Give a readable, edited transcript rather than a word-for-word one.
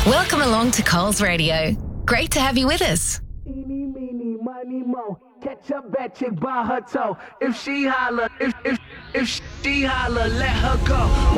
Welcome along to Coles Radio. Great to have you with us. Eeny, meeny, miny, mo. Catch a bad chick by her toe. If she holler, if she holler, let her go.